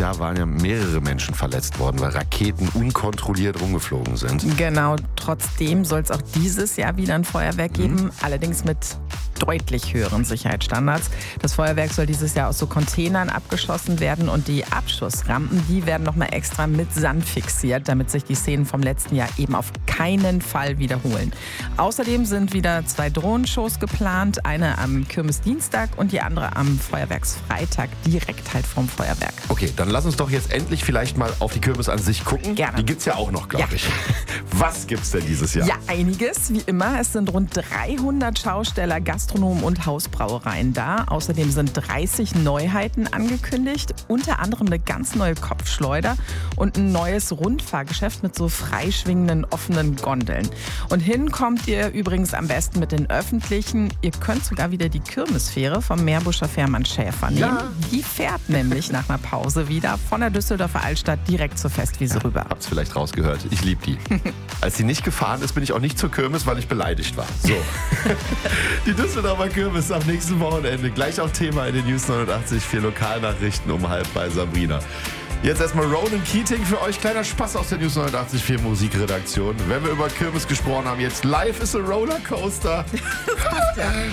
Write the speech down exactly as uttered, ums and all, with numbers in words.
Jahr waren ja mehrere Menschen verletzt worden, weil Raketen unkontrolliert rumgeflogen sind. Genau, trotzdem soll es auch dieses Jahr wieder ein Feuerwerk geben, mhm. allerdings mit deutlich höheren Sicherheitsstandards. Das Feuerwerk soll dieses Jahr aus so Containern abgeschossen werden und die Abschussrampen, die werden nochmal extra mit Sand fixiert, damit sich die Szenen vom letzten Jahr eben auf keinen Fall wiederholen. Außerdem sind wieder zwei Drohnenshows geplant, eine am Kirmesdienstag und die andere am Feuerwerksfreitag, direkt halt vom Feuerwerk. Okay, dann lass uns doch jetzt endlich vielleicht mal auf die Kirmes an sich gucken. Gerne. Die gibt's ja auch noch, glaube ja. ich. Was gibt's denn dieses Jahr? Ja, einiges, wie immer. Es sind rund dreihundert Schausteller, Gastronomen und Hausbrauereien da. Außerdem sind dreißig Neuheiten angekündigt, unter anderem eine ganz neue Kopfschleuder und ein neues Rundfahrgeschäft mit so freischwingenden, offenen Gondeln. Und hin kommt ihr übrigens am besten mit den Öffentlichen. Ihr könnt sogar wieder die Kirmesfähre vom Meerbuscher Fährmann Schäfer nehmen. Ja. Die fährt nämlich nach einer Pause wieder von der Düsseldorfer Altstadt direkt zur Festwiese ja, rüber. Hab's vielleicht rausgehört. Ich liebe die. Als sie nicht gefahren ist, bin ich auch nicht zur Kirmes, weil ich beleidigt war. So. Die Düsseldorfer Kirmes am nächsten Wochenende. Gleich auch Thema in den News neunundachtzig Komma vier Lokalnachrichten um halb bei Sabrina. Jetzt erstmal Ronan Keating für euch. Kleiner Spaß aus der News neunundachtzig Komma vier Musikredaktion. Wenn wir über Kirmes gesprochen haben, jetzt live ist ein Rollercoaster. Das passt ja.